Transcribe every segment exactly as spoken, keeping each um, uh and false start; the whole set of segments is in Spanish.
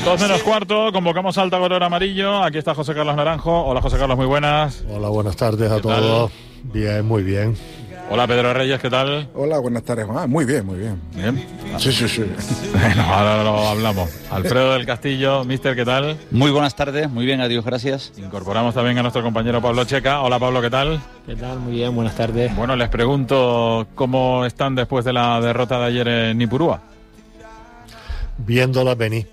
Dos menos cuarto, convocamos al Tagorero Amarillo. Aquí está José Carlos Naranjo. Hola, José Carlos, muy buenas. Hola, buenas tardes a todos. Bien, muy bien. Hola, Pedro Reyes, ¿qué tal? Hola, buenas tardes, Juan. Muy bien, muy bien. Bien. Sí, sí, sí. Bueno, ahora lo hablamos. Alfredo del Castillo, mister, ¿qué tal? Muy buenas tardes, muy bien, adiós, gracias. Incorporamos también a nuestro compañero Pablo Checa. Hola, Pablo, ¿qué tal? ¿Qué tal? Muy bien, buenas tardes. Bueno, les pregunto cómo están después de la derrota de ayer en Ipurúa. Viéndola venir.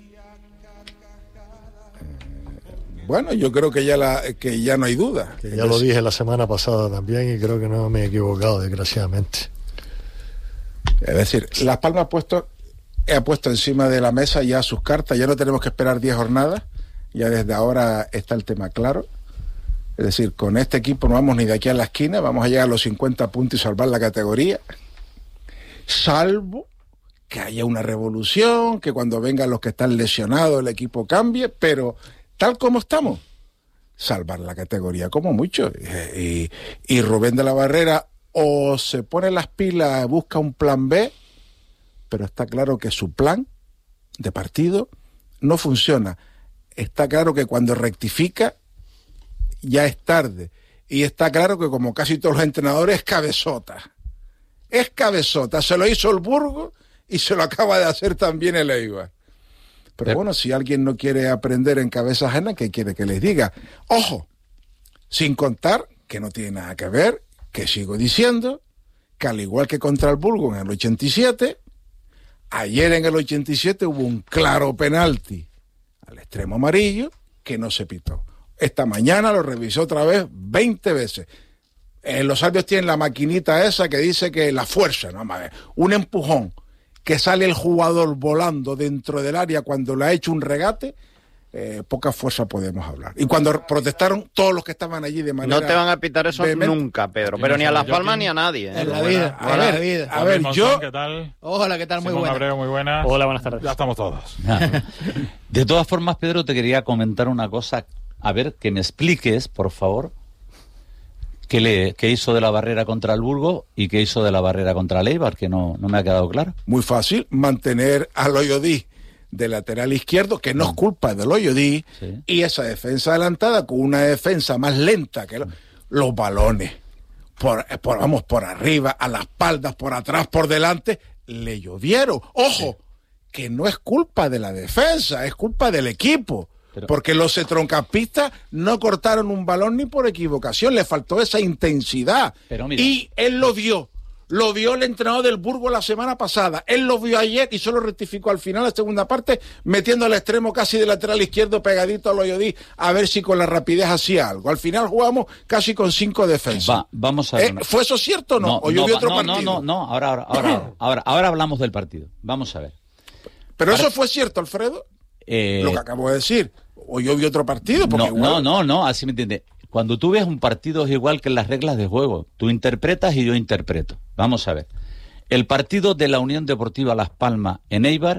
Bueno, yo creo que ya la que ya no hay duda. Que ya lo dije la semana pasada también y creo que no me he equivocado, desgraciadamente. Es decir, Las Palmas ha puesto, ha puesto encima de la mesa ya sus cartas, ya no tenemos que esperar diez jornadas, ya desde ahora está el tema claro. Es decir, con este equipo no vamos ni de aquí a la esquina, vamos a llegar a los cincuenta puntos y salvar la categoría, salvo que haya una revolución, que cuando vengan los que están lesionados el equipo cambie, pero tal como estamos, salvar la categoría como mucho. Y, y Rubén de la Barrera o se pone las pilas, busca un plan B, pero está claro que su plan de partido no funciona. Está claro que cuando rectifica ya es tarde. Y está claro que, como casi todos los entrenadores, es cabezota. Es cabezota. Se lo hizo el Burgos y se lo acaba de hacer también el Eibar. Pero bueno, si alguien no quiere aprender en cabeza ajena, ¿qué quiere que les diga? Ojo, sin contar que no tiene nada que ver, que sigo diciendo, que al igual que contra el Burgos en el ochenta y siete, ayer en el ochenta y siete hubo un claro penalti al extremo amarillo que no se pitó. Esta mañana lo revisé otra vez veinte veces. Eh, los árbitros tienen la maquinita esa que dice que la fuerza, no más, un empujón, que sale el jugador volando dentro del área cuando le ha hecho un regate, eh, poca fuerza podemos hablar. Y cuando protestaron todos los que estaban allí de manera... No te van a pitar eso vehemente. Nunca, Pedro, pero ni a Las Palmas ni a nadie. ¿eh? En la vida, a ver, la vida. A ver, yo... ¿Qué tal? Hola, ¿qué tal? Muy Simón buena. Abreu, muy buenas. Hola, buenas tardes. Ya estamos todos. De todas formas, Pedro, te quería comentar una cosa. A ver, que me expliques, por favor, qué, le, qué hizo de la Barrera contra el Burgos y qué hizo de la Barrera contra el Eibar, que no, no me ha quedado claro. Muy fácil, mantener al Oyodí de lateral izquierdo, que no es culpa del Oyodí, sí. Y esa defensa adelantada con una defensa más lenta que lo, los balones, por, por, vamos, por arriba, a las espaldas, por atrás, por delante, le llovieron. Ojo, sí. Que no es culpa de la defensa, es culpa del equipo. Pero, porque los centrocampistas no cortaron un balón ni por equivocación, le faltó esa intensidad. Pero mira, y él lo vio, lo vio el entrenador del Burgos la semana pasada, él lo vio ayer y solo rectificó al final la segunda parte, metiendo al extremo casi de lateral izquierdo pegadito al Oyodí, a ver si con la rapidez hacía algo. Al final jugamos casi con cinco defensas. Va, vamos a ver. ¿Eh? ¿Fue eso cierto o no? no ¿O yo no, vi otro no, partido? No, no, no, ahora, ahora, ahora, ahora, ahora hablamos del partido. Vamos a ver. ¿Pero ahora, eso fue cierto, Alfredo? Eh, Lo que acabo de decir. ¿O yo vi otro partido? Porque no, igual... no, no, no, así me entiende. Cuando tú ves un partido es igual que las reglas de juego. Tú interpretas y yo interpreto. Vamos a ver. El partido de la Unión Deportiva Las Palmas en Eibar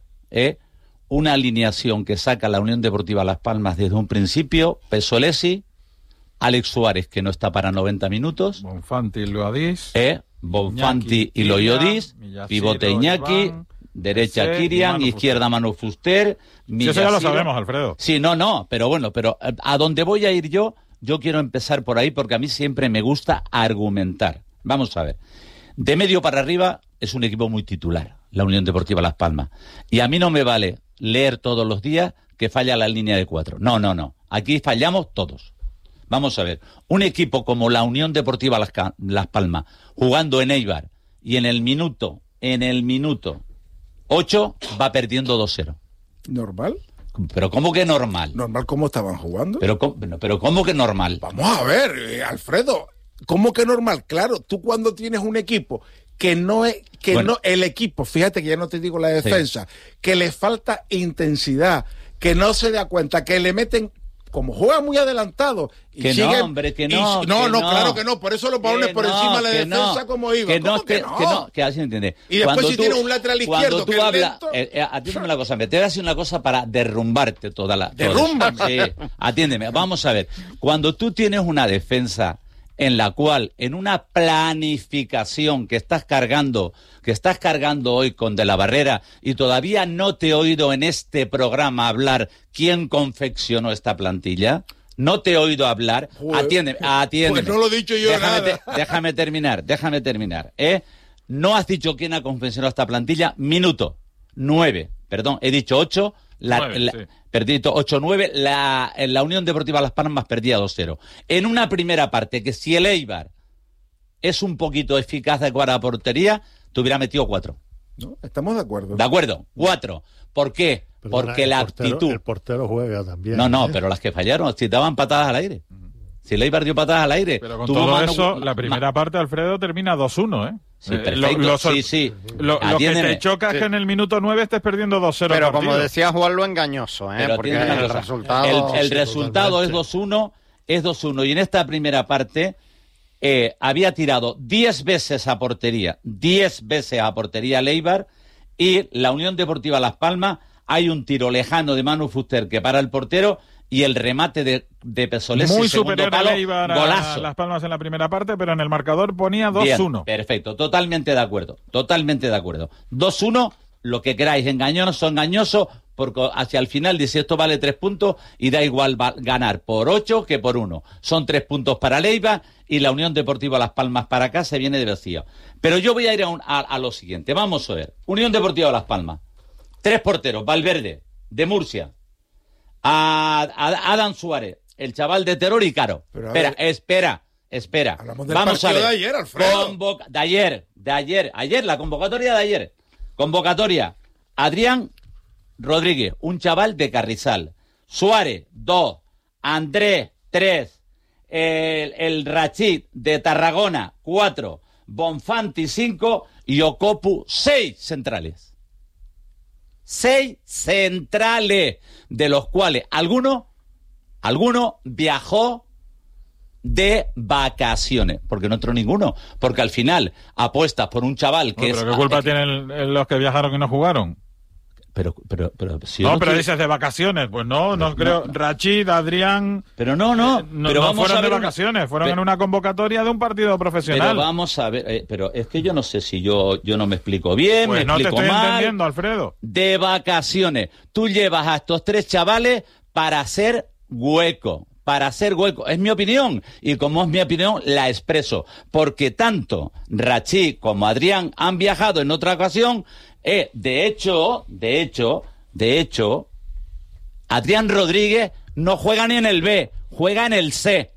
es una alineación que saca la Unión Deportiva Las Palmas desde un principio. Pesolesi, Alex Suárez, que no está para noventa minutos. Bonfanti y Loyodis. Eh, Bonfanti y Loyodis. Pivote Iñaki. Iván, derecha Ese, Kirian, izquierda Manu Fuster. Sí, eso ya lo sabemos, Alfredo. Sí, no, no, pero bueno, pero a donde voy a ir yo, yo quiero empezar por ahí porque a mí siempre me gusta argumentar. Vamos a ver. De medio para arriba es un equipo muy titular, la Unión Deportiva Las Palmas. Y a mí no me vale leer todos los días que falla la línea de cuatro. No, no, no. Aquí fallamos todos. Vamos a ver. Un equipo como la Unión Deportiva Las, Las Palmas, jugando en Eibar, y en el minuto, en el minuto ocho va perdiendo dos cero. ¿Normal? ¿Pero cómo que normal? ¿Normal cómo estaban jugando? ¿Pero, pero cómo que normal? Vamos a ver, eh, Alfredo, ¿cómo que normal? Claro, tú cuando tienes un equipo que no es, que bueno, no, el equipo, fíjate que ya no te digo la defensa, sí. Que le falta intensidad, que no se da cuenta, que le meten, como juega muy adelantado y que sigue, no, hombre, que no, y, no, que no, no, claro que no, por eso los balones por no, encima de la defensa no, como iba. Que no, ¿Cómo que, que no? Que no, que así entiende. Y después cuando si tú, tienes un lateral izquierdo que habla, es lento... eh, eh, atiéndeme una cosa, me te voy a decir una cosa para derrumbarte toda la... Derrúmbame. Sí, atiéndeme, vamos a ver. Cuando tú tienes una defensa en la cual, en una planificación que estás cargando, que estás cargando hoy con De la Barrera, y todavía no te he oído en este programa hablar quién confeccionó esta plantilla. No te he oído hablar. Joder, atiéndeme, atiéndeme. Pues no lo he dicho yo déjame, nada. te, déjame terminar, déjame terminar. ¿eh? No has dicho quién ha confeccionado esta plantilla. Minuto. Nueve. Perdón, he dicho ocho. La, nueve, la, sí. Perdito ocho nueve. La, la Unión Deportiva Las Palmas perdía dos cero. En una primera parte que si el Eibar es un poquito eficaz de cara a portería, te hubiera metido cuatro. ¿No? Estamos de acuerdo. ¿De acuerdo? Cuatro. ¿Por qué? Perdona, Porque el la portero, actitud... El portero juega también. No, no, ¿eh? pero las que fallaron, si daban patadas al aire. Si el Eibar dio patadas al aire... Pero con tuvo todo mano- eso, la primera ma- parte, Alfredo, termina dos uno, ¿eh? Sí, Eh, perfecto, lo, lo sor- sí, sí. Lo, lo que Atiéndeme. te choca es Sí. que en el minuto nueve estés perdiendo dos cero Pero el partido. como decía Juan, lo engañoso, ¿eh? Pero Porque atiende una el cosa. resultado... El, el Sí, resultado totalmente. es dos uno, es dos uno. Y en esta primera parte eh, había tirado diez veces a portería, diez veces a portería el Eibar, y la Unión Deportiva Las Palmas, hay un tiro lejano de Manu Fuster que para el portero, y el remate de, de Pesolesi, Muy segundo superior palo, al Eibar a golazo. Las Palmas en la primera parte, pero en el marcador ponía dos uno. Bien, perfecto, totalmente de acuerdo, totalmente de acuerdo. dos uno, lo que queráis, engañoso, engañoso, porque hacia el final dice esto vale tres puntos y da igual va- ganar por ocho que por uno. Son tres puntos para Leiva y la Unión Deportiva Las Palmas para acá se viene de vacío. Pero yo voy a ir a, un- a, a lo siguiente, vamos a ver. Unión Deportiva Las Palmas, tres porteros, Valverde, de Murcia, a, a Adán Suárez, el chaval de Terror y Caro. Pero a Espera, ver. espera, espera. Hablamos del Vamos a partido ver. de ayer, Alfredo. Convoca- de ayer, de ayer, ayer, la convocatoria de ayer. Convocatoria. Adrián Rodríguez, un chaval de Carrizal. Suárez, dos. Andrés, tres. El, el Rachid de Tarragona, cuatro. Bonfanti, cinco. Y Ocopu, seis centrales. Seis centrales, de los cuales alguno, alguno viajó de vacaciones, porque no entró ninguno, porque al final apuestas por un chaval que No, es... pero ¿qué culpa es que- tienen el- los que viajaron y no jugaron? Pero, pero, pero, si yo No, no pero quiero- dices de vacaciones. Pues no, no creo. Rachid, Adrián... pero no, no, eh, no, pero no vamos fueron a de ver una- vacaciones, fueron Pe- en una convocatoria de un partido profesional. Pero vamos a ver, eh, pero es que yo no sé si yo, yo no me explico bien, Pues me no te explico estoy mal. entendiendo, Alfredo. De vacaciones. Tú llevas a estos tres chavales para hacer hueco, para hacer hueco. Es mi opinión, y como es mi opinión, la expreso. Porque tanto Rachid como Adrián han viajado en otra ocasión. Eh, de hecho, de hecho, de hecho, Adrián Rodríguez no juega ni en el B, juega en el C.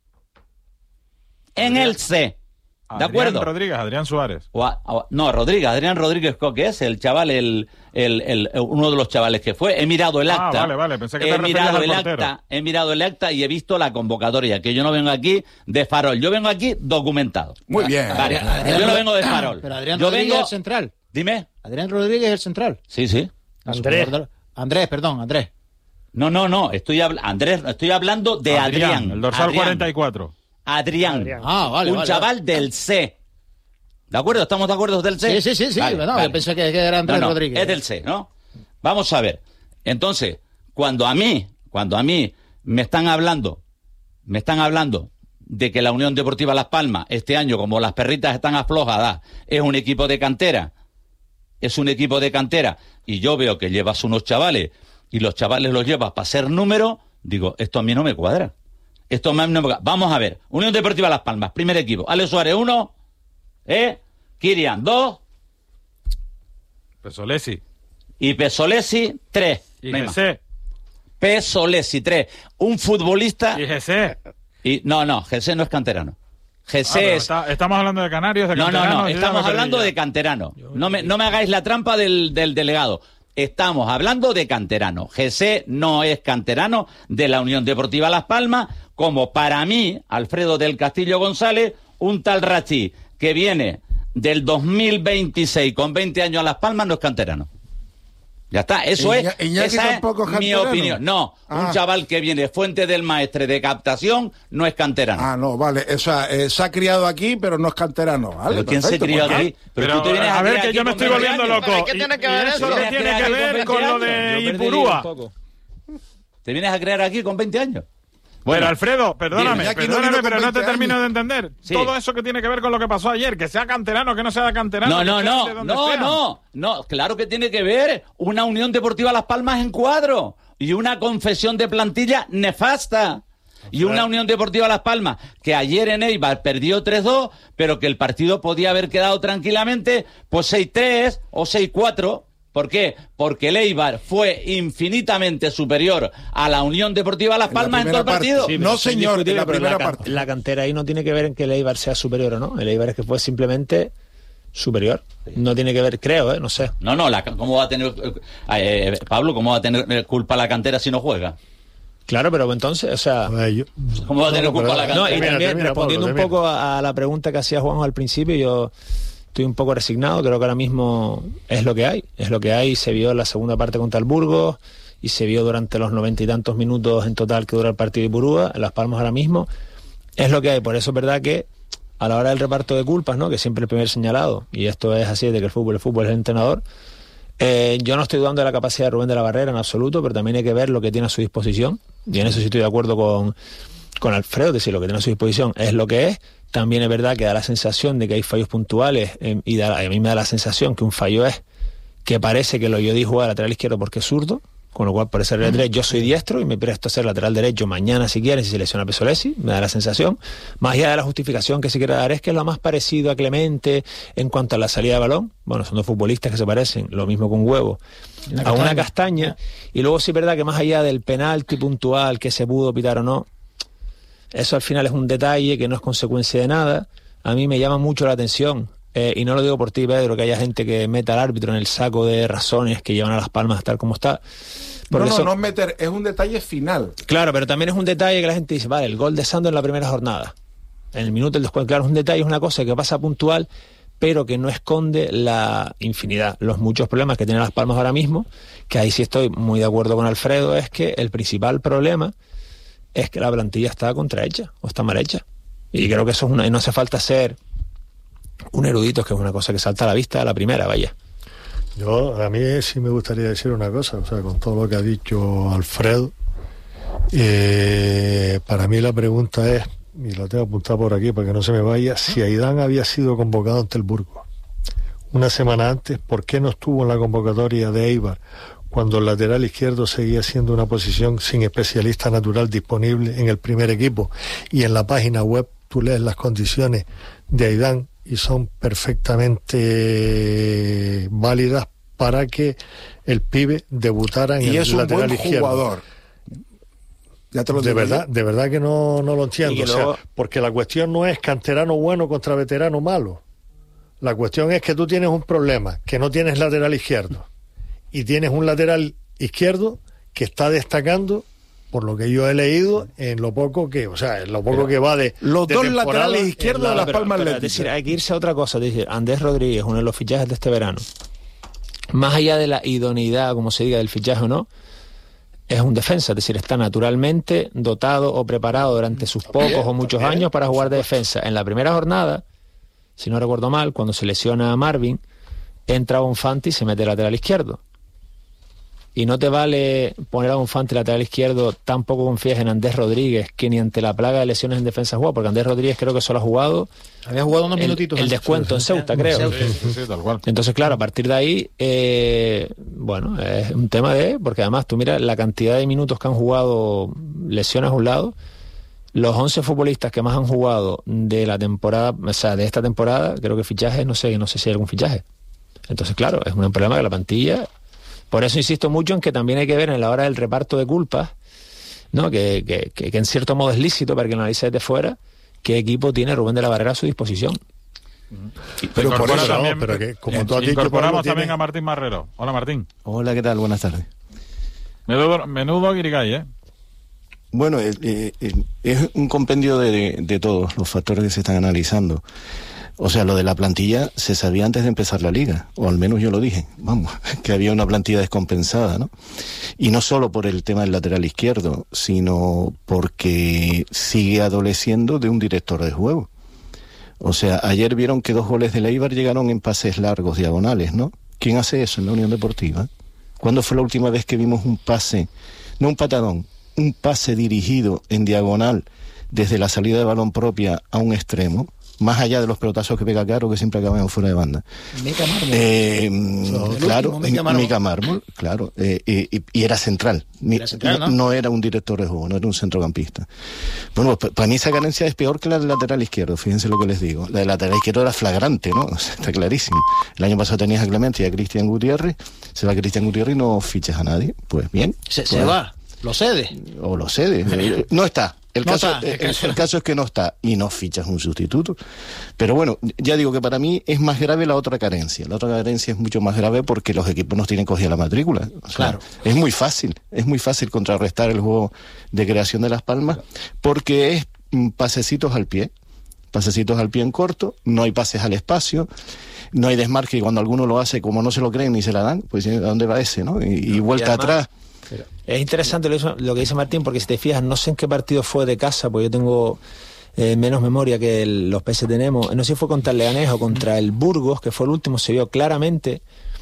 En el C. ¿De Adrián acuerdo? Rodríguez, Adrián Suárez. O a- o- no, Rodríguez, Adrián Rodríguez, ¿qué es? El chaval, el, el, el- uno de los chavales que fue. He mirado el Ah, acta. vale, vale, pensé que te he referías mirado al el portero. acta, he mirado el acta y he visto la convocatoria, que yo no vengo aquí de farol, yo vengo aquí documentado. Muy bien. Vale, Adrián- yo no vengo de farol. Pero Adrián yo Rodríguez vengo... es el central. Dime. Adrián Rodríguez es el central. Sí, sí. Andrés. Andrés, perdón, Andrés. No, no, no, estoy habl- Andrés, estoy hablando de Adrián. El dorsal Adrián. cuarenta y cuatro. Adrián. Adrián. Ah, vale, Un vale, chaval del C. ¿De acuerdo? ¿Estamos de acuerdo del C? Sí, sí, sí, sí. Vale, no, vale. Yo pensé que, que era Andrés No, no, Rodríguez. es del C, ¿no? Vamos a ver. Entonces, cuando a mí, cuando a mí me están hablando, me están hablando de que la Unión Deportiva Las Palmas este año, como las perritas están aflojadas, es un equipo de cantera, es un equipo de cantera, y yo veo que llevas unos chavales y los chavales los llevas para ser número, digo, esto a mí no me cuadra. Esto a mí no me cuadra. Vamos a ver. Unión Deportiva Las Palmas, primer equipo. Alex Suárez, uno. ¿Eh? Kirian, dos. Pesolesi. Y Pesolesi, tres. Y No hay más. Gesé. Pesolesi, tres. Un futbolista... Y Gesé. Y, no, no, Gesé no es canterano. Ah, Gesé pero es... está- estamos hablando de canarios, de No, no, canteranos, no, yo ya estamos me perdí hablando ya. de canterano. No me, no me hagáis la trampa del, del delegado. Estamos hablando de canterano. Gesé no es canterano de la Unión Deportiva Las Palmas, como para mí, Alfredo del Castillo González, un tal Rachid que viene del dos mil veintiséis con veinte años a Las Palmas no es canterano. Ya está, eso Iña- es, Iñaki esa tampoco es es mi canterano. opinión. No, Ah. un chaval que viene fuente del maestre de captación no es canterano. Ah, no, vale. O sea, eh, se ha criado aquí, pero no es canterano. Vale, ¿Pero quién se perfecto, crió pues, aquí? Pero, tú te vienes a a ver, criar que aquí yo me con estoy veinte volviendo años. loco. ¿Pero qué Y- tiene que y ver eso eso? no Vienes a tiene criar que aquí con ver veinte con lo años. de Yo perdí Ipurúa. un poco. ¿Te vienes a crear aquí con veinte años? Bueno, pero Alfredo, perdóname, Iñaki no perdóname, vino con pero no te veinte termino años. de entender. Sí. Todo eso que tiene que ver con lo que pasó ayer, que sea canterano, que no sea canterano. No, no, que sea de no, donde no, sea. no, no, claro que tiene que ver una Unión Deportiva Las Palmas en cuadro y una confesión de plantilla nefasta. Y una Unión Deportiva Las Palmas que ayer en Eibar perdió tres dos, pero que el partido podía haber quedado tranquilamente pues seis tres o seis cuatro. ¿Por qué? Porque el Eibar fue infinitamente superior a la Unión Deportiva Las En la Palmas en todo el primera partido. parte. Sí, No, pero eso es señor, indiscutible, en la pero primera can- parte. La cantera ahí no tiene que ver en que el Eibar sea superior o no. El Eibar es que fue simplemente superior. No tiene que ver, creo, ¿eh? No sé. No, no, la, ¿cómo va a tener eh, eh, Pablo, cómo va a tener eh, culpa la cantera si no juega? Claro, pero entonces, o sea... A ver, yo- ¿Cómo va a tener no, culpa pero- la No, cantera? y Termina, también termina, respondiendo Pablo, un poco a, a la pregunta que hacía Juanjo al principio, yo estoy un poco resignado, creo que ahora mismo es lo que hay, es lo que hay, se vio en la segunda parte contra el Burgos y se vio durante los noventa y tantos minutos en total que dura el partido de Ipurúa, en Las Palmas ahora mismo, es lo que hay, por eso es verdad que a la hora del reparto de culpas, ¿no? Que siempre el primer señalado, y esto es así de que el fútbol, el fútbol es el entrenador. Eh, yo no estoy dudando de la capacidad de Rubén de la Barrera en absoluto, pero también hay que ver lo que tiene a su disposición, y en eso sí estoy de acuerdo con, con Alfredo, es decir, lo que tiene a su disposición es lo que es. También es verdad que da la sensación de que hay fallos puntuales, eh, y da, a mí me da la sensación que un fallo es que parece que lo yo di jugar lateral izquierdo porque es zurdo, con lo cual por ese lateral yo soy diestro y me presto a ser lateral derecho mañana si quieren, si se lesiona Pesolesi, me da la sensación. Más allá de la justificación que se quiere dar es que es lo más parecido a Clemente en cuanto a la salida de balón. Bueno, son dos futbolistas que se parecen, lo mismo con Huevo, a una castaña. Y luego sí es verdad que más allá del penalti puntual que se pudo pitar o no, eso al final es un detalle que no es consecuencia de nada. A mí me llama mucho la atención. Eh, y no lo digo por ti, Pedro, que haya gente que meta al árbitro en el saco de razones que llevan a Las Palmas a estar como está. Porque no, no, eso- no es meter, es un detalle final. Claro, pero también es un detalle que la gente dice, vale, el gol de Sando en la primera jornada, en el minuto del descuento, claro, es un detalle, es una cosa que pasa puntual, pero que no esconde la infinidad, los muchos problemas que tienen Las Palmas ahora mismo, que ahí sí estoy muy de acuerdo con Alfredo, es que el principal problema es que la plantilla está contrahecha, o está mal hecha. Y creo que eso es una, y no hace falta ser un erudito, es que es una cosa que salta a la vista a la primera, vaya. Yo, a mí sí me gustaría decir una cosa, o sea, con todo lo que ha dicho Alfredo, eh, para mí la pregunta es, y lo tengo apuntado por aquí para que no se me vaya, si Aidán había sido convocado ante el Burgos una semana antes, ¿por qué no estuvo en la convocatoria de Eibar cuando el lateral izquierdo seguía siendo una posición sin especialista natural disponible en el primer equipo? Y en la página web tú lees las condiciones de Aidán y son perfectamente válidas para que el pibe debutara en Y el es un lateral buen izquierdo. jugador. Ya te lo De digo verdad, yo. de verdad que no, no lo Y entiendo. que O sea, luego- porque la cuestión no es canterano bueno contra veterano malo. La cuestión es que tú tienes un problema, que no tienes lateral izquierdo. Y tienes un lateral izquierdo que está destacando, por lo que yo he leído, en lo poco que, o sea, en lo poco que va de. Los de dos temporada laterales en izquierdos la- de Las Pero- Palmas pero, Atlético. Es decir, hay que irse a otra cosa. Es decir, Andrés Rodríguez, uno de los fichajes de este verano, más allá de la idoneidad, como se diga, del fichaje o no, es un defensa, es decir, está naturalmente dotado o preparado durante sus pocos o muchos años para jugar de defensa. En la primera jornada, si no recuerdo mal, cuando se lesiona a Marvin, entra Bonfanti y se mete lateral izquierdo. Y no te vale poner a Bonfanti lateral izquierdo, tampoco confías en Andrés Rodríguez, que ni ante la plaga de lesiones en defensa juega, porque Andrés Rodríguez creo que solo ha jugado Había jugado unos el, minutitos. el antes. descuento en Ceuta, creo. Sí, sí, sí, tal cual. Entonces, claro, a partir de ahí, eh, bueno, es un tema de... Porque además, tú miras la cantidad de minutos que han jugado, lesiones a un lado, los once futbolistas que más han jugado de la temporada, o sea, de esta temporada, creo que fichajes, no sé, no sé si hay algún fichaje. Entonces, claro, es un problema que la plantilla... Por eso insisto mucho en que también hay que ver en la hora del reparto de culpas, ¿no? Que, que, que, que en cierto modo es lícito para que lo analice desde fuera, qué equipo tiene Rubén de la Barrera a su disposición. Pero por Incorpora eso, también- no, pero que, como eh, tú has dicho, incorporamos Pablo, también tiene- a Martín Marrero. Hola, Martín. Hola, ¿qué tal? Buenas tardes. Menudo, menudo guirigay, ¿eh? Bueno, eh, eh, eh, es un compendio de, de todos los factores que se están analizando. O sea, lo de la plantilla se sabía antes de empezar la liga, o al menos yo lo dije, vamos, que había una plantilla descompensada, ¿no? Y no solo por el tema del lateral izquierdo, sino porque sigue adoleciendo de un director de juego. O sea, ayer vieron que dos goles de Eibar llegaron en pases largos, diagonales, ¿no? ¿Quién hace eso en la Unión Deportiva? ¿Cuándo fue la última vez que vimos un pase, no un patadón, un pase dirigido en diagonal desde la salida de balón propia a un extremo, más allá de los pelotazos que pega Caro, que siempre acaban fuera de banda. Mica Mármol. Eh, So, claro, Mica Mármol. Mica Mármol, claro. Eh, eh, y, y era central. Ni, Era central, no, ¿no? no era un director de juego, no era un centrocampista. Bueno, pues, para mí esa carencia es peor que la del lateral izquierdo, fíjense lo que les digo. La del lateral izquierdo era flagrante, ¿no? O sea, está clarísimo. El año pasado tenías a Clemente y a Cristian Gutiérrez, se va Cristian Gutiérrez y no fichas a nadie. Pues bien. Se, pues, se va, lo cede. O lo cede. No está. El, No caso, está, el, el caso. el caso es que no está y no fichas un sustituto. Pero bueno, ya digo que para mí es más grave la otra carencia. La otra carencia es mucho más grave porque los equipos no tienen cogida la matrícula. O sea, Claro. Es muy fácil, es muy fácil contrarrestar el juego de creación de Las Palmas porque es mm, pasecitos al pie. Pasecitos al pie en corto, no hay pases al espacio, no hay desmarque y cuando alguno lo hace, como no se lo creen ni se la dan, pues ¿a dónde va ese, no? Y, y vuelta además, atrás. Es interesante lo, lo que dice Martín, porque si te fijas, no sé en qué partido fue de casa, porque yo tengo eh, menos memoria que el- los peces tenemos. No sé si fue contra el Leganés o contra el Burgos, que fue el último, se vio claramente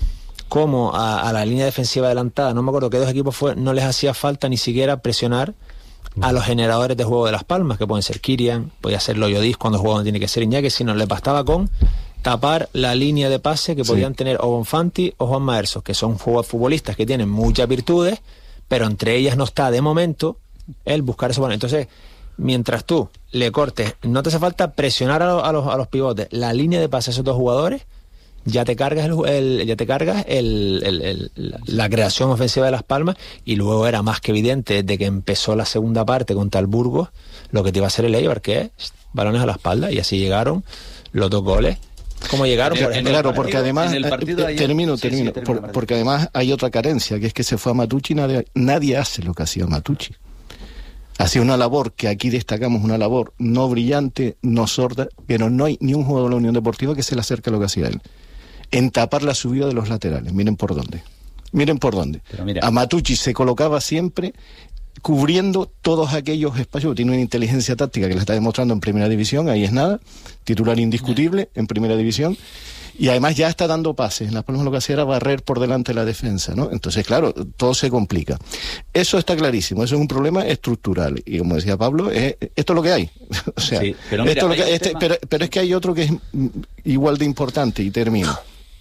cómo a, a la línea defensiva adelantada, no me acuerdo qué dos equipos fue, no les hacía falta ni siquiera presionar a los generadores de juego de Las Palmas, que pueden ser Kirian, podía ser Loyodis cuando jugaba donde tiene que ser Iñaki, sino les bastaba con tapar la línea de pase que Sí. podían tener o Bonfanti o Juan Maersos, que son fu- futbolistas que tienen muchas virtudes, pero entre ellas no está de momento el buscar eso. Bueno, entonces, mientras tú le cortes, no te hace falta presionar a, lo- a los, a los pivotes, la línea de pase a esos dos jugadores, ya te cargas el, el- ya te cargas el, el- el- la, la creación ofensiva de Las Palmas, y luego era más que evidente desde que empezó la segunda parte contra el Burgos lo que te iba a hacer el Eibar, que es balones a la espalda, y así llegaron los dos goles. ¿Cómo llegaron? En Por el- ejemplo, Claro, partido- porque además, en el partido de eh, ayer- termino, sí, sí, termino, termina, por- Martín. porque además hay otra carencia, que es que se fue a Matucci y nadie, nadie hace lo que hacía Matucci. Hacía una labor que aquí destacamos, una labor no brillante, no sorda, pero no hay ni un jugador de la Unión Deportiva que se le acerque a lo que hacía él. En tapar la subida de los laterales, miren por dónde. Miren por dónde. Pero mira. A Matucci se colocaba siempre cubriendo todos aquellos espacios. Tiene una inteligencia táctica que la está demostrando en Primera División, ahí es nada, titular indiscutible en Primera División, y además ya está dando pases. En Las Palmas lo que hacía era barrer por delante de la defensa, ¿no? Entonces, claro, todo se complica. Eso está clarísimo, eso es un problema estructural, y como decía Pablo, es- esto es lo que hay. O sea, Sí, pero mira, esto es lo hay que- un este- tema- pero, pero es que hay otro que es mm, igual de importante, y termino.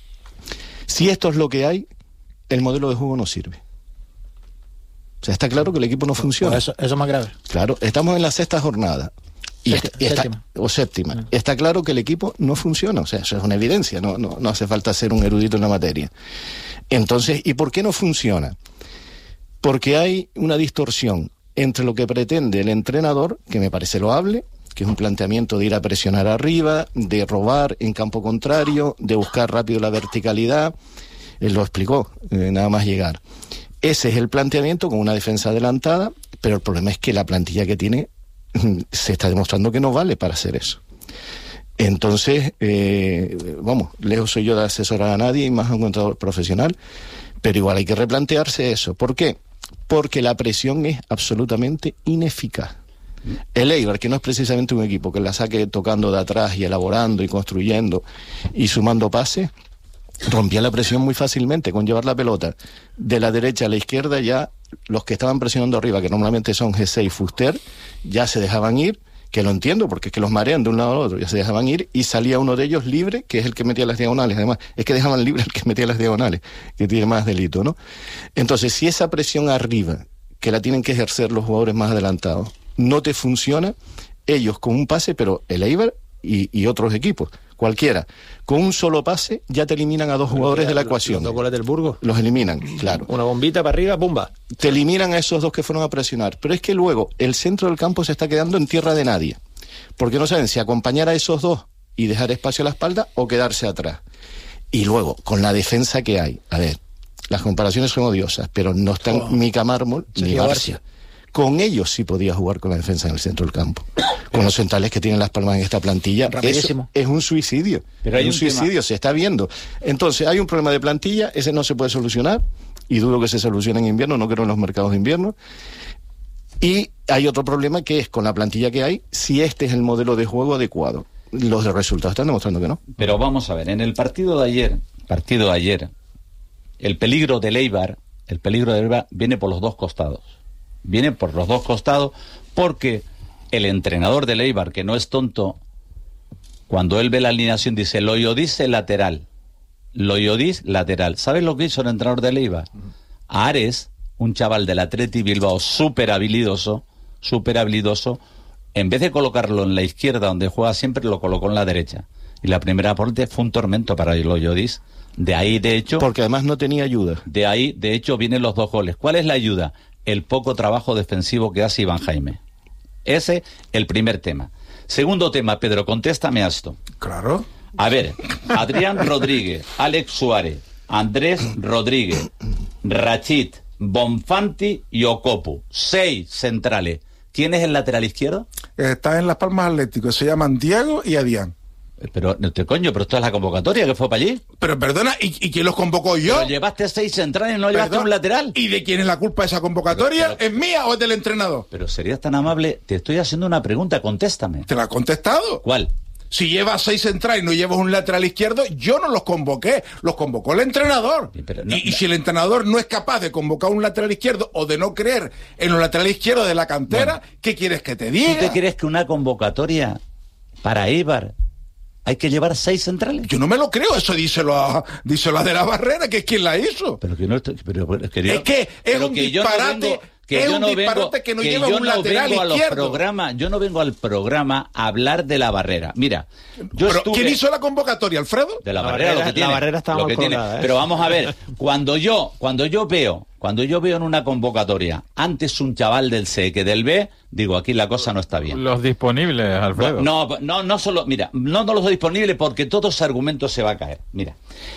Si esto es lo que hay, el modelo de juego no sirve. O sea, está claro que el equipo no funciona. Pues eso, eso es más grave. Claro, estamos en la sexta jornada. Y Sépti- está- y está- séptima. o séptima. Está claro que el equipo no funciona. O sea, eso es una evidencia. No, no, no hace falta ser un erudito en la materia. Entonces, ¿y por qué no funciona? Porque hay una distorsión entre lo que pretende el entrenador, que me parece loable, que es un planteamiento de ir a presionar arriba, de robar en campo contrario, de buscar rápido la verticalidad. Él lo explicó, eh, nada más llegar. Ese es el planteamiento con una defensa adelantada, pero el problema es que la plantilla que tiene se está demostrando que no vale para hacer eso. Entonces, eh, vamos, lejos soy yo de asesorar a nadie y más a un contador profesional, pero igual hay que replantearse eso. ¿Por qué? Porque la presión es absolutamente ineficaz. El Eibar, que no es precisamente un equipo que la saque tocando de atrás y elaborando y construyendo y sumando pases, rompía la presión muy fácilmente con llevar la pelota de la derecha a la izquierda. Ya los que estaban presionando arriba, que normalmente son G seis y Fuster, ya se dejaban ir, que lo entiendo porque es que los marean de un lado al otro, ya se dejaban ir y salía uno de ellos libre, que es el que metía las diagonales. Además, es que dejaban libre el que metía las diagonales, que tiene más delito, ¿no? Entonces, si esa presión arriba, que la tienen que ejercer los jugadores más adelantados, no te funciona, ellos con un pase, pero el Eibar y, y otros equipos, cualquiera, con un solo pase ya te eliminan a dos jugadores de la ecuación. Los dos goles del Burgos. Los eliminan, claro. Una bombita para arriba, ¡pumba! Te eliminan a esos dos que fueron a presionar. Pero es que luego el centro del campo se está quedando en tierra de nadie. Porque no saben si acompañar a esos dos y dejar espacio a la espalda o quedarse atrás. Y luego, con la defensa que hay, a ver, las comparaciones son odiosas, pero no están Oh. Mica Mármol ni Sergio Barcia. Con ellos sí podía jugar con la defensa en el centro del campo. Con los centrales que tienen Las Palmas en esta plantilla, eso Rapidísimo. es un suicidio. Pero hay es un un suicidio, tema- se está viendo. Entonces, hay un problema de plantilla, ese no se puede solucionar, y dudo que se solucione en invierno, no creo en los mercados de invierno. Y hay otro problema que es con la plantilla que hay, si este es el modelo de juego adecuado. Los resultados están demostrando que no. Pero vamos a ver, en el partido de ayer, partido de ayer, el peligro del Eibar, el peligro del Eibar viene por los dos costados. viene por los dos costados, porque el entrenador del Eibar, que no es tonto, cuando él ve la alineación dice, Loyodis lateral, Loyodis lateral. ¿Sabes lo que hizo el entrenador del Eibar? A Ares, un chaval del Atleti Bilbao súper habilidoso, súper habilidoso, en vez de colocarlo en la izquierda donde juega siempre, lo colocó en la derecha. Y la primera parte fue un tormento para Loyodis. De ahí, de hecho... Porque además no tenía ayuda. De ahí, de hecho, vienen los dos goles. ¿Cuál es la ayuda? El poco trabajo defensivo que hace Iván Jaime. Ese, el primer tema. Segundo tema, Pedro, contéstame a esto. Claro. A ver, Adrián Rodríguez, Alex Suárez, Andrés Rodríguez, Rachid, Bonfanti y Ocopu. Seis centrales. ¿Quién es el lateral izquierdo? Está en Las Palmas Atlético. Se llaman Diego y Adrián. Pero, no te coño, pero esto es la convocatoria que fue para allí. Pero perdona, ¿y, y quién los convocó yo? Pero llevaste seis centrales y no llevaste Perdón. un lateral. ¿Y de quién es la culpa de esa convocatoria? Pero, pero, ¿Es mía o es del entrenador? Pero serías tan amable, te estoy haciendo una pregunta, contéstame. ¿Te la he contestado? ¿Cuál? Si llevas seis centrales y no llevas un lateral izquierdo, yo no los convoqué, los convocó el entrenador. Pero no, y, y no. si el entrenador no es capaz de convocar un lateral izquierdo o de no creer en los laterales izquierdos de la cantera, Bueno. ¿qué quieres que te diga? ¿Tú te crees que una convocatoria para Eibar hay que llevar seis centrales? Yo no me lo creo, eso díselo a, díselo a De la Barrera, que es quien la hizo. Pero que no estoy, pero, pero, que yo- Es que es pero un que yo no disparate, vengo- que es yo un no vengo- disparate que no lleva yo un no lateral vengo a los izquierdo. programas, yo no vengo al programa a hablar de la Barrera. Mira, yo Pero, estuve ¿quién hizo la convocatoria, Alfredo? de la, La Barrera, Barrera- lo que tiene, la Barrera estaba lo mal que tiene. colocada, ¿eh? Pero vamos a ver, cuando yo, cuando yo veo, cuando yo veo en una convocatoria antes un chaval del C que del B, digo, aquí la cosa no está bien. Los disponibles, Alfredo. No, no, no solo, mira, no, no los doy disponibles porque todo ese argumento se va a caer. Mira,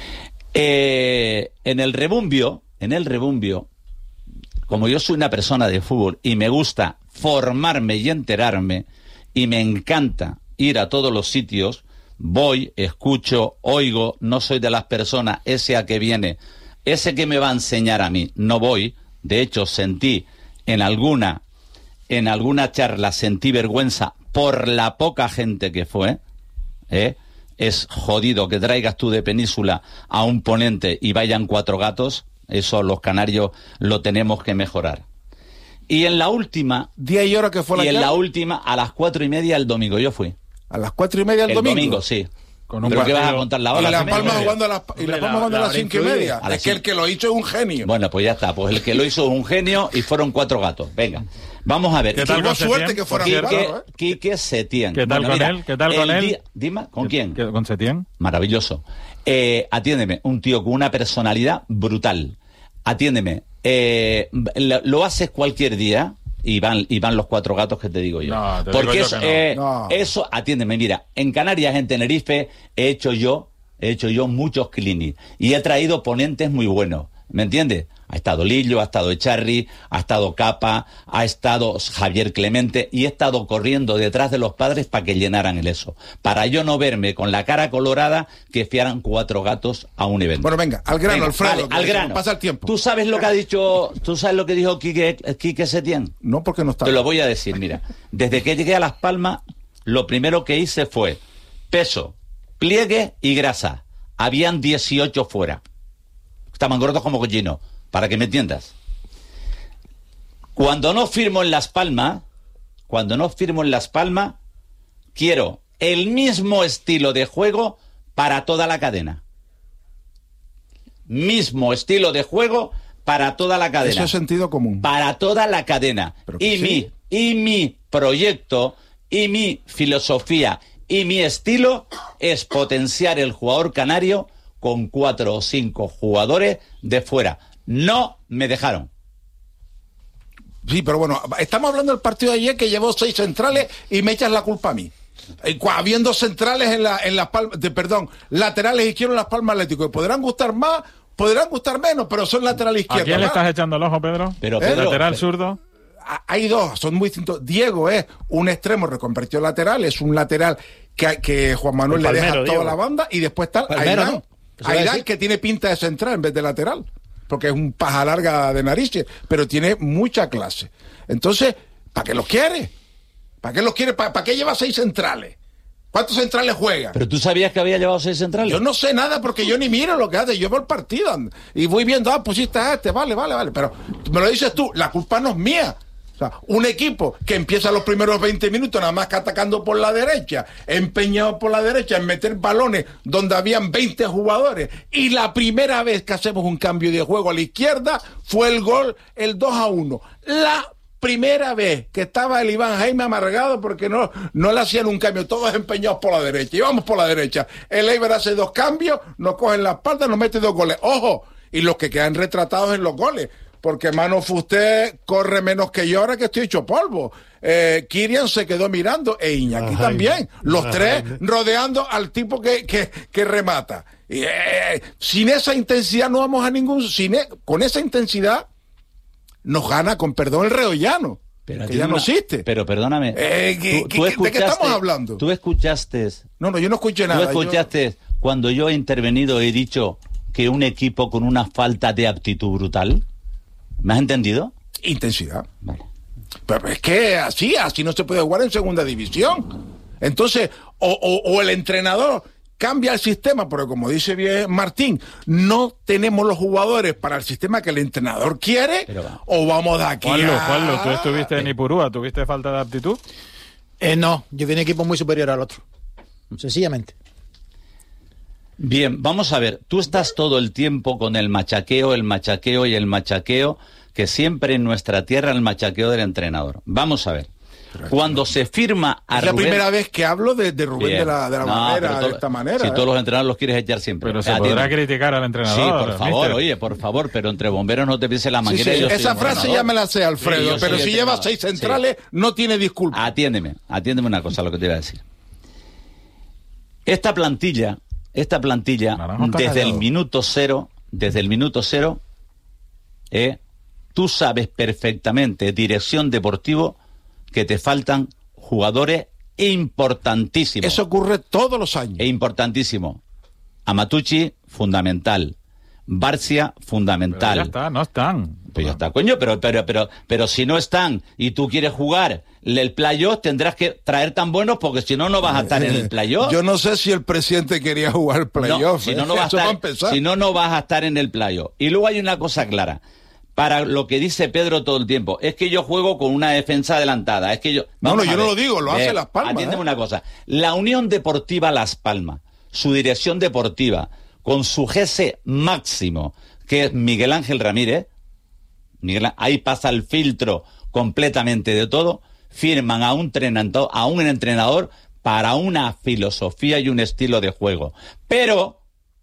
eh, en el rebumbio, en el rebumbio, como yo soy una persona de fútbol y me gusta formarme y enterarme y me encanta ir a todos los sitios, voy, escucho, oigo, no soy de las personas, ese a que viene, ese que me va a enseñar a mí, no voy. De hecho, sentí en alguna, en alguna charla, sentí vergüenza por la poca gente que fue, ¿eh? Es jodido que traigas tú de Península a un ponente y vayan cuatro gatos. Eso los canarios lo tenemos que mejorar. Y en la última, Día y hora que fue la y en la charla. última, a las cuatro y media el domingo, yo fui. A las cuatro y media el, El domingo. domingo, sí. Con un ¿Pero qué vas a partido- contar la Y hora? La ¿Qué me Palma dices? jugando a las, y la Palma jugando a las la cinco y hora media. A las Es que el cinco. que lo hizo es un genio. Bueno, pues ya está. Pues el que lo hizo es un genio y fueron cuatro gatos. Venga, vamos a ver. ¿Qué tal Tuvo con suerte Setién? que fuera Por Quique, Álvaro, ¿eh? Quique Setién. ¿Qué tal Bueno, con mira, él? ¿Qué tal con el él? día- Dime, ¿con quién? ¿Qué- ¿Con Setién? Maravilloso. Eh, atiéndeme, un tío con una personalidad brutal. Atiéndeme. Eh, lo, lo haces cualquier día y van, y van los cuatro gatos que te digo yo. No, te Porque digo yo eso, que no. eh, No. eso, atiéndeme, mira, en Canarias, en Tenerife, he hecho yo, he hecho yo muchos clinics y he traído ponentes muy buenos. ¿Me entiendes? Ha estado Lillo, ha estado Echarri, ha estado Capa, ha estado Javier Clemente y he estado corriendo detrás de los padres para que llenaran el eso. Para yo no verme con la cara colorada que fiaran cuatro gatos a un evento. Bueno, venga, al grano, Venga, Alfredo. vale, que al se nos grano. Pasa el tiempo. ¿Tú sabes lo que ha dicho, tú sabes lo que dijo Quique, Quique Setién? No, porque no está. Te lo voy a decir, mira. Desde que llegué a Las Palmas, lo primero que hice fue peso, pliegue y grasa. Habían dieciocho fuera. Estaban gordos como cochinos, para que me entiendas. Cuando no firmo en Las Palmas, cuando no firmo en Las Palmas, quiero el mismo estilo de juego para toda la cadena. Mismo estilo de juego para toda la cadena. Eso es sentido común. Para toda la cadena. Pero que Y sí. mi, y mi proyecto, y mi filosofía, y mi estilo es potenciar el jugador canario con cuatro o cinco jugadores de fuera. No me dejaron. Sí, pero bueno, estamos hablando del partido de ayer que llevó seis centrales y me echas la culpa a mí. Eh, cua- Habiendo centrales en, la, en las palmas, de, perdón, laterales izquierdos en Las Palmas Atlético, que podrán gustar más, podrán gustar menos, pero son laterales ¿A izquierdos. quién le ¿verdad? estás echando el ojo, Pedro? Pero, ¿Eh? Pedro, ¿Lateral pe- zurdo? A- Hay dos, son muy distintos. Diego es un extremo reconvertido lateral, es un lateral que, que Juan Manuel El le deja Palmero, toda Diego. la banda, y después está Palmero, Aidán. ¿no? Eso iba a Aidán, decir. que tiene pinta de central en vez de lateral, porque es un paja larga de narices, pero tiene mucha clase. Entonces, ¿para qué los quiere? ¿Para qué los quiere? ¿Para, para qué lleva seis centrales? ¿Cuántos centrales juega? Pero tú sabías que había llevado seis centrales. Yo no sé nada porque yo ni miro lo que hace, yo veo el partido y voy viendo, ah, pusiste a este, vale, vale, vale, pero me lo dices tú, la culpa no es mía, O sea, un equipo que empieza los primeros veinte minutos nada más que atacando por la derecha, empeñado por la derecha en meter balones donde habían veinte jugadores, y la primera vez que hacemos un cambio de juego a la izquierda fue el gol, el dos a uno. La primera vez que estaba el Iván Jaime amargado porque no, no le hacían un cambio, todos empeñados por la derecha, y vamos por la derecha. El Eibar hace dos cambios, nos cogen la espalda, nos mete dos goles. ¡Ojo! Y los que quedan retratados en los goles. Porque Mano Fuster corre menos que yo ahora que estoy hecho polvo. Eh, Kirian se quedó mirando, e Iñaki Ajá, también. Los ajá, tres ajá. rodeando al tipo que, que, que remata. Y, eh, sin esa intensidad no vamos a ningún... Sin e- con esa intensidad nos gana, con perdón, el Reollano. Pero Que ya no una- existe. Pero perdóname. Eh, ¿qué- tú- qué- tú ¿de qué escuchaste- estamos hablando? Tú escuchaste... No, no, yo no escuché nada. ¿Tú escuchaste cuando yo he intervenido y he dicho que un equipo con una falta de aptitud brutal? ¿Me has entendido? Yo- intensidad. Vale. Pero es que así, así no se puede jugar en segunda división. Entonces, o, o, o el entrenador cambia el sistema, porque como dice bien Martín, no tenemos los jugadores para el sistema que el entrenador quiere, Pero va. o vamos de aquí Juanlo, a... Juanlo, tú estuviste en Ipurúa, ¿tuviste falta de aptitud? Eh, no, yo vi un equipo muy superior al otro. Sencillamente. Bien, vamos a ver. Tú estás todo el tiempo con el machaqueo, el machaqueo y el machaqueo, que siempre en nuestra tierra el machaqueo del entrenador. Vamos a ver. Cuando se firma a Es la Rubén- primera vez que hablo de, de Rubén Bien. de la, de la No, manera, pero todo- de esta manera. Si ¿eh? todos los entrenadores los quieres echar siempre. Pero se Atiende. podrá criticar al Sí, entrenador. por favor, mister. oye, por favor, pero entre bomberos no te pienses la Sí, manguera. sí, yo soy esa un frase entrenador. ya me la sé, Alfredo, Sí, yo pero soy si lleva entrenador. seis Sí. centrales, no tiene disculpa. Atiéndeme, atiéndeme una cosa, lo que te iba a decir. Esta plantilla, esta plantilla, Naranjo está desde el callado. minuto cero, desde el minuto cero, eh, tú sabes perfectamente, dirección deportivo, que te faltan jugadores importantísimos. Eso ocurre todos los años. E importantísimo. Amatucci, fundamental. Barcia, Pero fundamental. ya está, no están. Pues ya está, coño, pero, pero, pero, pero si no están y tú quieres jugar el playoff, tendrás que traer tan buenos porque si no, no vas a estar en el playoff. Yo no sé si el presidente quería jugar el No, playoff. si no, ¿eh? no vas a Eso para estar, empezar. si no, no vas a estar en el playoff. Y luego hay una cosa clara. Para lo que dice Pedro todo el tiempo, es que yo juego con una defensa adelantada. Es que yo. No, Vamos no, yo a no ver. lo digo, lo hace Eh, Las Palmas, Atiéndeme ¿eh? una cosa. La Unión Deportiva Las Palmas, su dirección deportiva, con su jefe máximo, que es Miguel Ángel Ramírez, Miguel, ahí pasa el filtro completamente de todo, firman a un entrenador, a un entrenador para una filosofía y un estilo de juego. Pero,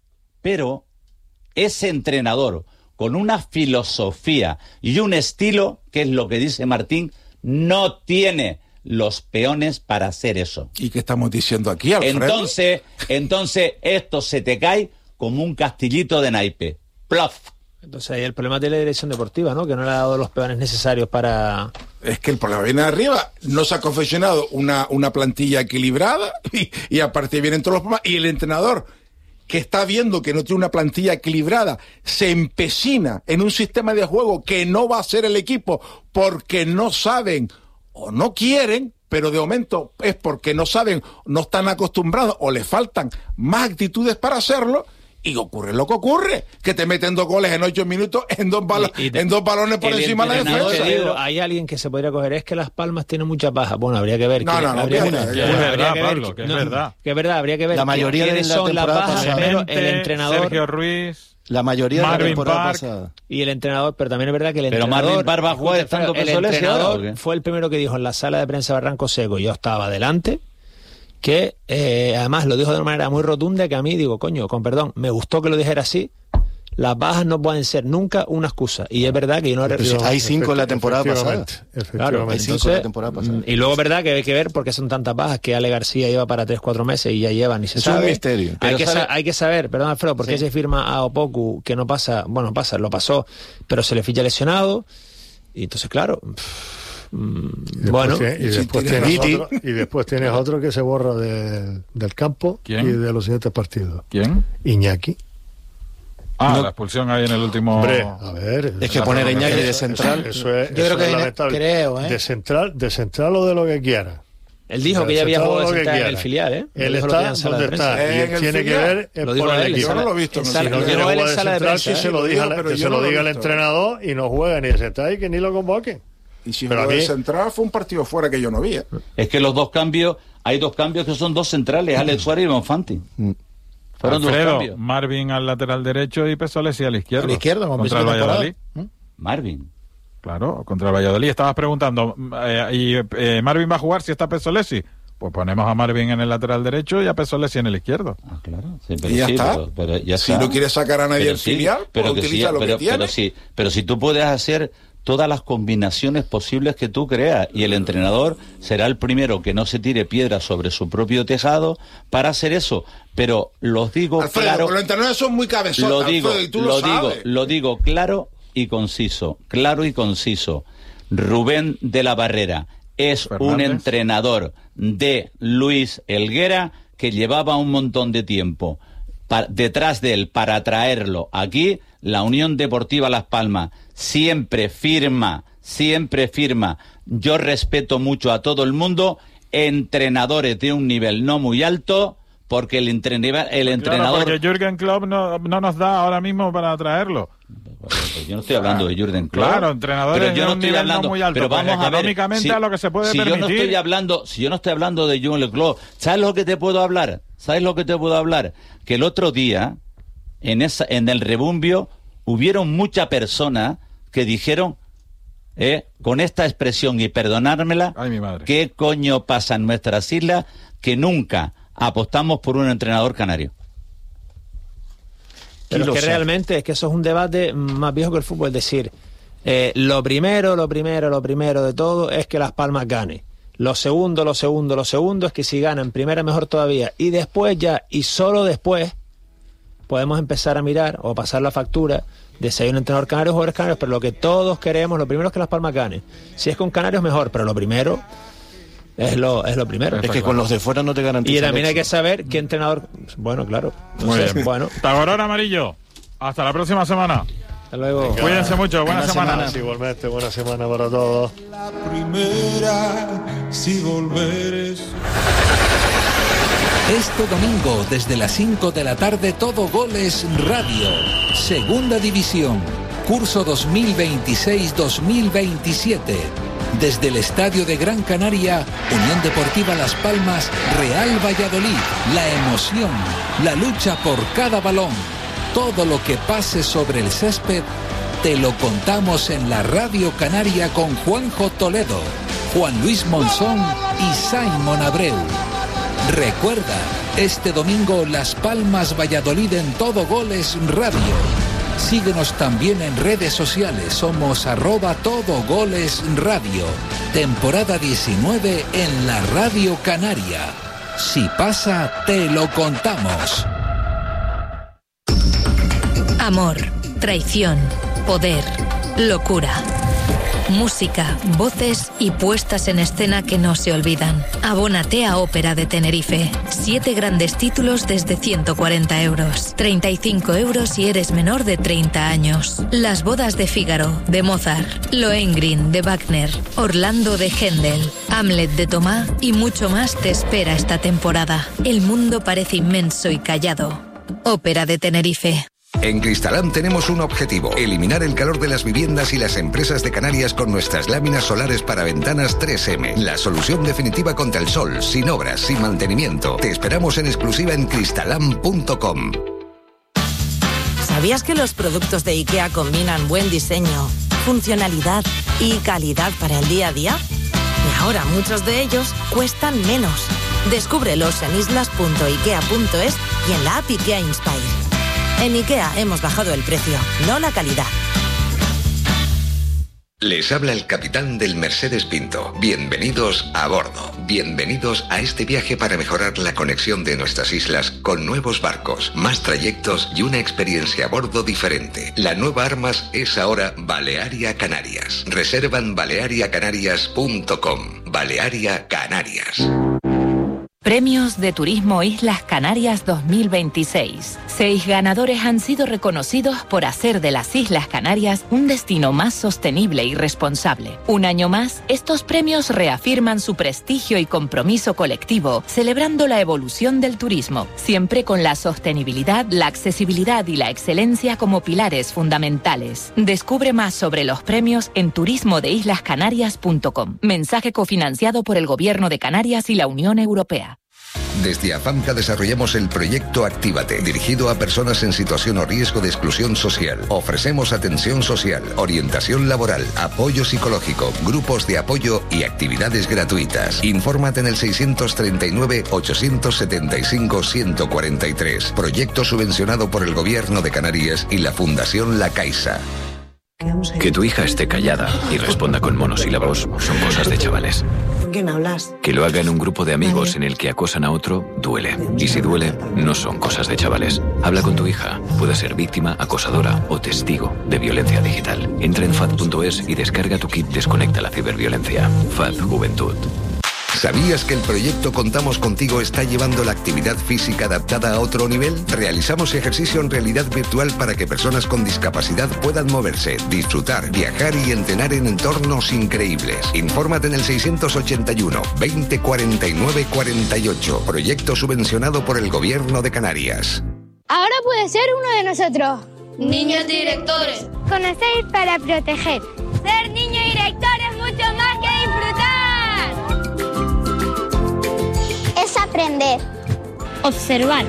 pero, ese entrenador con una filosofía y un estilo, que es lo que dice Martín, no tiene los peones para hacer eso. ¿Y qué estamos diciendo aquí, Alfredo? Entonces, entonces esto se te cae como un castillito de naipe. Plof. Entonces ahí el problema de la dirección deportiva, ¿no? Que no le ha dado los peones necesarios para... Es que el problema viene de arriba. No se ha confeccionado una, una plantilla equilibrada y, y aparte vienen todos los problemas. Y el entrenador, que está viendo que no tiene una plantilla equilibrada, se empecina en un sistema de juego que no va a ser el equipo porque no saben o no quieren, pero de momento es porque no saben, no están acostumbrados o les faltan más actitudes para hacerlo. Y ocurre lo que ocurre, que te meten dos goles en ocho minutos en dos, balo- Y- y te- en dos balones por el encima de la entrenador defensa. te digo, Pero hay alguien que se podría coger, es que Las Palmas tienen muchas bajas. Bueno, habría que ver. No, que- no, no, habría que que- una, que que es habría verdad, que ver Pablo, que- que es no, verdad. Que es verdad, habría que ver La mayoría de quiénes la son las temporada bajas, pasada. pero el Clemente, entrenador... Sergio Ruiz. La mayoría de la Marvin temporada Park. pasada. Y el entrenador, pero también es verdad que el Pero entrenador... Marvin Park va a jugar escucha, estando el peso lesión, ¿o entrenador qué? fue el primero que dijo en la sala de prensa Barranco Seco, yo estaba adelante, que eh, además lo dijo de una manera muy rotunda, que a mí, digo, coño, con perdón, me gustó que lo dijera así, las bajas no pueden ser nunca una excusa. Y es verdad que yo no... Pero si hay cinco en la temporada pasada. Efectivamente, Claro, efectivamente. hay cinco entonces, la temporada pasada. mm, y luego es verdad que hay que ver por qué son tantas bajas, que Ale García lleva para tres, cuatro meses y ya lleva ni se Es un sabe. misterio. Hay Pero que, sabe- sa- hay que saber, perdón Alfredo, por qué se firma a Opoku, que no pasa, bueno, pasa, lo pasó, pero se le ficha lesionado. Y entonces, claro, pff, mm, Y después bueno, tiene- y, y si después tienes tienes razón. otro, y después tienes otro que se borra de- del campo ¿Quién? y de los siguientes partidos. ¿Quién? Iñaki. Ah, No. la expulsión ahí en el último... Hombre, a ver. Es que eso- poner a Iñaki de eso- central. Eso es, Yo eso creo que es es- lamentable. creo, ¿eh? De central, de central o de lo que quiera. él dijo De que ya había central o jugado lo de que central en quiera. el filial, ¿eh? Lo Él dijo el otro día está en sala donde de prensa. está. Y En él el tiene que filial. ver es Lo dijo por el él, equipo. Yo no lo he visto. En no sé. sala- Si no lo quiere dijo él jugar en de sala de central, prensa, que ¿eh? se lo Lo diga, digo, pero que yo se no lo lo he diga el visto. entrenador y no juega ni de central y que ni lo convoque. Y si Pero jugó a de mí- central fue un partido fuera que yo no vi. ¿eh? Es que los dos cambios, hay dos cambios que son dos centrales, Alex Suárez y Bonfanti. Fueron dos Alfredo, cambios. Marvin al lateral derecho y Pesolesi al izquierdo. A la izquierda, como contra el principio de Valladolid. temporada. Marvin. Claro, contra el Valladolid. Estabas preguntando, eh, ¿y eh, Marvin va a jugar si está Pesolesi? Pues ponemos a Marvin en el lateral derecho y a Pesolesi en el izquierdo. Ah, claro. Sí, pero Y ya sí, está. Pero, pero ya Si está. no quieres sacar a nadie Pero del sí, filial, pero pues que utiliza sí, lo pero, que tiene. Pero sí, pero si tú puedes hacer todas las combinaciones posibles que tú creas y el entrenador será el primero que no se tire piedras sobre su propio tejado para hacer eso. Pero los digo Alfredo, claro. los entrenadores son muy cabezones, Lo digo, Alfredo, y tú lo, lo digo, sabes. lo digo claro y conciso, claro y conciso. Rubén de la Barrera es un Fernández. entrenador de Luis Helguera que llevaba un montón de tiempo pa- detrás de él para traerlo aquí. La Unión Deportiva Las Palmas siempre firma, siempre firma. Yo respeto mucho a todo el mundo, entrenadores de un nivel no muy alto, porque el, entrene- el entrenador... Claro, porque Jürgen Klopp no, no nos da ahora mismo para traerlo. Yo no estoy hablando de Jürgen Klopp. Claro, entrenadores pero yo de no un estoy nivel hablando, no muy alto, pero pues vamos a ver, económicamente a lo que se puede si yo no permitir. estoy hablando, si yo no estoy hablando de Jürgen Klopp, ¿sabes lo que te puedo hablar? ¿Sabes lo que te puedo hablar? Que el otro día en esa en el rebumbio hubieron muchas personas que dijeron eh, con esta expresión y perdonármela, Ay, mi madre. ¿qué coño pasa en nuestras islas que nunca apostamos por un entrenador canario? Pero Y lo es que sabe. realmente es que eso es un debate más viejo que el fútbol. Es decir, eh, lo primero, lo primero, lo primero de todo es que Las Palmas gane. Lo segundo, lo segundo, lo segundo es que si ganan primera mejor todavía. Y después ya, y solo después, podemos empezar a mirar o pasar la factura de si hay un entrenador canario o jugadores canarios. Pero lo que todos queremos, lo primero es que Las Palmas gane. Si es con canarios mejor, pero lo primero es lo, es lo primero. Es que con los de fuera no te garantizan. Y también hay que éxito. saber qué entrenador... Bueno, claro. Muy Entonces, bien. bueno, Taborón Amarillo. Hasta la próxima semana. hasta luego. Cuídense mucho. Buena, semana. Gracias, igualmente, buena semana para todos. La primera, si volver es... Este domingo, desde las cinco de la tarde, Todo Goles Radio. Segunda División. Curso dos mil veintiséis dos mil veintisiete. Desde el Estadio de Gran Canaria, Unión Deportiva Las Palmas, Real Valladolid. La emoción, la lucha por cada balón. Todo lo que pase sobre el césped, te lo contamos en la Radio Canaria con Juanjo Toledo, Juan Luis Monzón y Simon Abreu. Recuerda, este domingo Las Palmas Valladolid en Todo Goles Radio. Síguenos también en redes sociales, somos arroba Todo Goles Radio. Temporada diecinueve en la Radio Canaria. Si pasa, te lo contamos. Amor, traición, poder, locura. Música, voces y puestas en escena que no se olvidan. Abónate a Ópera de Tenerife. Siete grandes títulos desde ciento cuarenta euros. treinta y cinco euros si eres menor de treinta años. Las bodas de Fígaro, de Mozart. Lohengrin, de Wagner. Orlando, de Händel. Hamlet, de Tomá y mucho más te espera esta temporada. El mundo parece inmenso y callado. Ópera de Tenerife. En Cristalam tenemos un objetivo: eliminar el calor de las viviendas y las empresas de Canarias con nuestras láminas solares para ventanas tres eme. La solución definitiva contra el sol, sin obras, sin mantenimiento. Te esperamos en exclusiva en cristalam punto com. ¿Sabías que los productos de IKEA combinan buen diseño, funcionalidad y calidad para el día a día? Y ahora muchos de ellos cuestan menos. Descúbrelos en islas punto ikea punto es y en la app IKEA Inspire. En IKEA hemos bajado el precio, no la calidad. Les habla el capitán del Mercedes Pinto. Bienvenidos a bordo. Bienvenidos a este viaje para mejorar la conexión de nuestras islas con nuevos barcos, más trayectos y una experiencia a bordo diferente. La nueva Armas es ahora Balearia Canarias. Reserva en balearia canarias punto com. Balearia Canarias. Premios de Turismo Islas Canarias dos mil veintiséis. Seis ganadores han sido reconocidos por hacer de las Islas Canarias un destino más sostenible y responsable. Un año más, estos premios reafirman su prestigio y compromiso colectivo, celebrando la evolución del turismo, siempre con la sostenibilidad, la accesibilidad y la excelencia como pilares fundamentales. Descubre más sobre los premios en turismo de islas canarias punto com. Mensaje cofinanciado por el Gobierno de Canarias y la Unión Europea. Desde AFAMCA desarrollamos el proyecto Actívate, dirigido a personas en situación o riesgo de exclusión social. Ofrecemos atención social, orientación laboral, apoyo psicológico, grupos de apoyo y actividades gratuitas. Infórmate en el seiscientos treinta y nueve, ochocientos setenta y cinco, ciento cuarenta y tres. Proyecto subvencionado por el Gobierno de Canarias y la Fundación La Caixa. Que tu hija esté callada y responda con monosílabos son cosas de chavales. ¿Con quién hablas? Que lo haga en un grupo de amigos en el que acosan a otro, duele. Y si duele, no son cosas de chavales. Habla con tu hija. Puede ser víctima, acosadora o testigo de violencia digital. Entra en fad punto es y descarga tu kit Desconecta la ciberviolencia. F A D Juventud. ¿Sabías que el proyecto Contamos Contigo está llevando la actividad física adaptada a otro nivel? Realizamos ejercicio en realidad virtual para que personas con discapacidad puedan moverse, disfrutar, viajar y entrenar en entornos increíbles. Infórmate en el seiscientos ochenta y uno, veinte, cuarenta y nueve, cuarenta y ocho. Proyecto subvencionado por el Gobierno de Canarias. Ahora puede ser uno de nosotros. Niños directores. Conocer para proteger. Ser niño director es mucho más que disfrutar. Es aprender, observar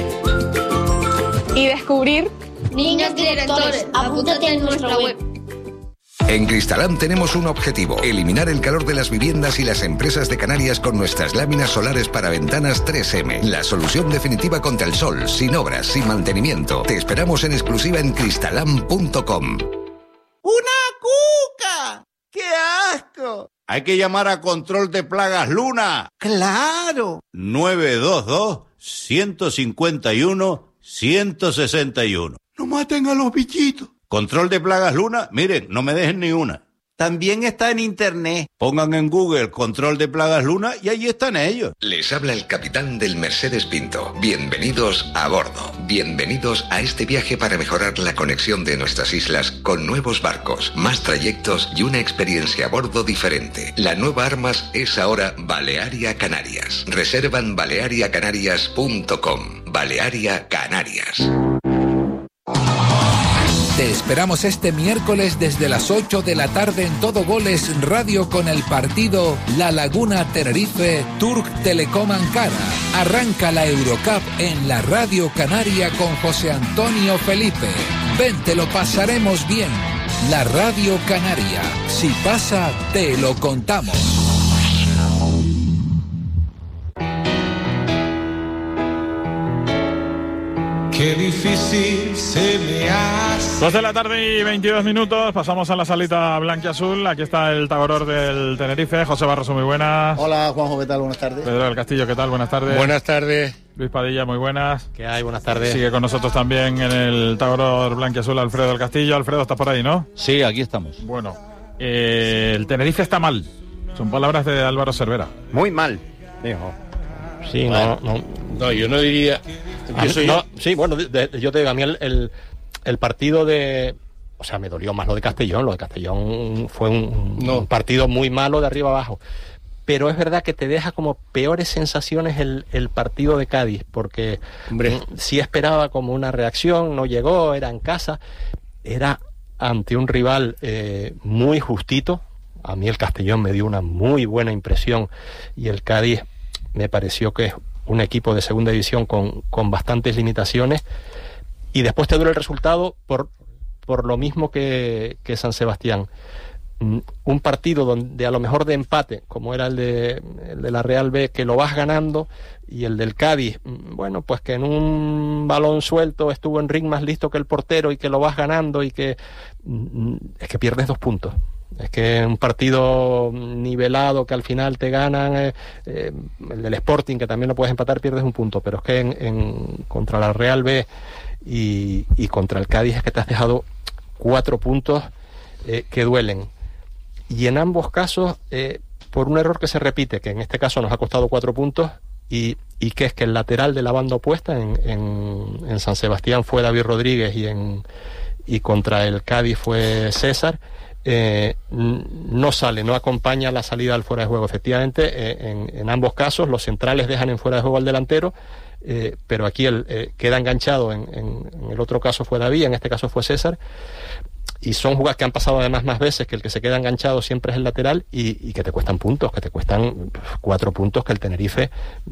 y descubrir. Niños directores, apúntate en nuestra web. En Cristalam tenemos un objetivo: eliminar el calor de las viviendas y las empresas de Canarias con nuestras láminas solares para ventanas tres eme. La solución definitiva contra el sol, sin obras, sin mantenimiento. Te esperamos en exclusiva en cristalam punto com. ¡Una cuca! ¡Qué asco! Hay que llamar a Control de Plagas Luna. ¡Claro! nueve dos dos, uno cinco uno, uno seis uno. ¡No maten a los bichitos! Control de Plagas Luna, miren, no me dejen ni una. También está en internet. Pongan en Google Control de Plagas Luna y ahí están ellos. Les habla el capitán del Mercedes Pinto. Bienvenidos a bordo. Bienvenidos a este viaje para mejorar la conexión de nuestras islas con nuevos barcos, más trayectos y una experiencia a bordo diferente. La nueva Armas es ahora Balearia Canarias. Reserva en balearia canarias punto com. Balearia Canarias. Te esperamos este miércoles desde las ocho de la tarde en Todo Goles Radio con el partido La Laguna Tenerife Turk Telecom Ankara. Arranca la Eurocup en la Radio Canaria con José Antonio Felipe. Ven, te lo pasaremos bien. La Radio Canaria. Si pasa, te lo contamos. Qué difícil se me hace. Dos de la tarde y veintidós minutos, pasamos a la salita blanquiazul. Aquí está el tauror del Tenerife, José Barroso, muy buenas. Hola, Juanjo, ¿qué tal? Buenas tardes. Pedro del Castillo, ¿qué tal? Buenas tardes. Buenas tardes. Luis Padilla, muy buenas. ¿Qué hay? Buenas tardes. Sigue con nosotros también en el tauror blanquiazul Alfredo del Castillo. Alfredo, estás por ahí, ¿no? Sí, aquí estamos. Bueno, eh, el Tenerife está mal. Son palabras de Álvaro Cervera. Muy mal, dijo. Sí, bueno, no, no. No, yo no diría... Yo soy no, sí, bueno, de, de, yo te digo, a mí el, el, el partido de... O sea, me dolió más lo de Castellón. Lo de Castellón fue un, no. un partido muy malo de arriba abajo. Pero es verdad que te deja como peores sensaciones el, el partido de Cádiz, porque Hombre. sí esperaba como una reacción, no llegó, era en casa, era ante un rival eh, muy justito. A mí el Castellón me dio una muy buena impresión y el Cádiz me pareció que es un equipo de segunda división con, con bastantes limitaciones, y después te duele el resultado por, por lo mismo que, que San Sebastián. Un partido donde a lo mejor de empate, como era el de, el de la Real B, que lo vas ganando, y el del Cádiz, bueno, pues que en un balón suelto estuvo en ring más listo que el portero y que lo vas ganando, y que es que pierdes dos puntos. Es que un partido nivelado que al final te ganan, eh, eh, el del Sporting, que también lo puedes empatar, pierdes un punto, pero es que en, en contra la Real B y, y contra el Cádiz es que te has dejado cuatro puntos eh, que duelen. Y en ambos casos, eh, por un error que se repite, que en este caso nos ha costado cuatro puntos, y, y que es que el lateral de la banda opuesta en, en, en San Sebastián fue David Rodríguez y, en, y contra el Cádiz fue César, eh, no sale, no acompaña la salida al fuera de juego. Efectivamente, eh, en, en ambos casos los centrales dejan en fuera de juego al delantero, eh, pero aquí el, eh, queda enganchado, en, en, en el otro caso fue David, en este caso fue César. Y son jugadas que han pasado además más veces, que el que se queda enganchado siempre es el lateral y, y que te cuestan puntos, que te cuestan cuatro puntos que el Tenerife